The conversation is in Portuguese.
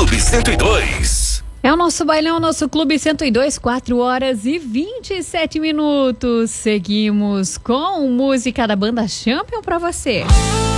Clube 102. É o nosso bailão, nosso Clube 102, 4h27. Seguimos com música da banda Champion pra você.